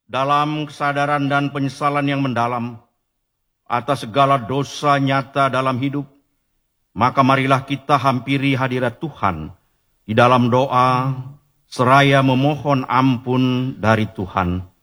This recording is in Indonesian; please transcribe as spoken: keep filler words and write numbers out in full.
dalam kesadaran dan penyesalan yang mendalam atas segala dosa nyata dalam hidup, maka marilah kita hampiri hadirat Tuhan di dalam doa, seraya memohon ampun dari Tuhan.